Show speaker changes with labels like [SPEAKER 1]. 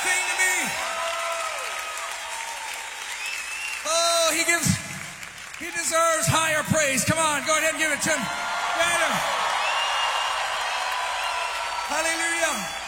[SPEAKER 1] everything to me. Oh, he deserves higher praise. Come on, go ahead and give it to him. Hallelujah.